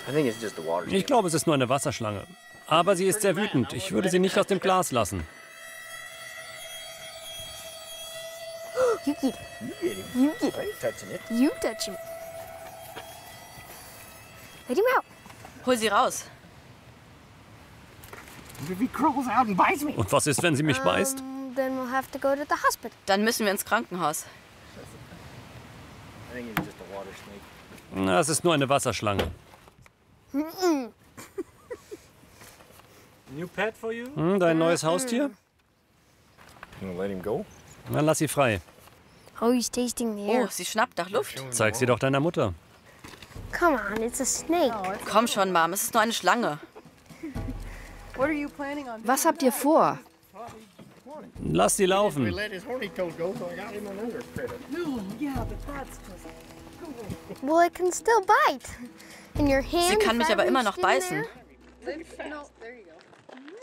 Ich glaube, es ist nur eine Wasserschlange. Aber sie ist sehr wütend. Ich würde sie nicht aus dem Glas lassen. You get it. You get it. You touch him. Let him out. Hol sie raus. Und was ist, wenn sie mich beißt? Then we'll have to go to the hospital. Dann müssen wir ins Krankenhaus. Na, es ist nur eine Wasserschlange. Dein neues Haustier? Dann lass sie frei. Oh, he's tasting the Oh, air. sie schnappt nach Luft. Zeig sie doch deiner Mutter. Come on, it's a snake. Komm schon, Mom, es ist nur eine Schlange. Was habt ihr vor? Lass sie laufen. Well, it can still bite. In your hand. Sie kann mich aber immer noch beißen.